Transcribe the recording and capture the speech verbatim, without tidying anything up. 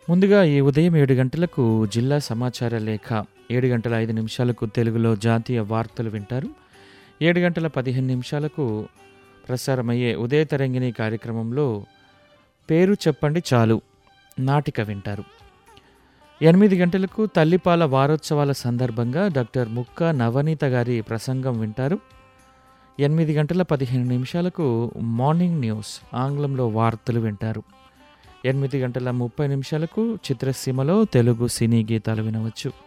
ముందుగా ఈ ఉదయం ఏడు గంటలకు జిల్లా సమాచార లేఖ, ఏడు గంటల ఐదు నిమిషాలకు తెలుగులో జాతీయ వార్తలు వింటారు. ఏడు గంటల పదిహేను నిమిషాలకు ప్రసారమయ్యే ఉదయ తరంగిణి కార్యక్రమంలో పేరు చెప్పండి చాలు నాటిక వింటారు. ఎనిమిది గంటలకు తల్లిపాల వారోత్సవాల సందర్భంగా డాక్టర్ ముక్కా నవనీత గారి ప్రసంగం వింటారు. ఎనిమిది గంటల పదిహేను నిమిషాలకు మార్నింగ్ న్యూస్, ఆంగ్లంలో వార్తలు వింటారు. ఎనిమిది గంటల ముప్పై నిమిషాలకు చిత్రసీమలో తెలుగు సినీ గీతాలు వినవచ్చు.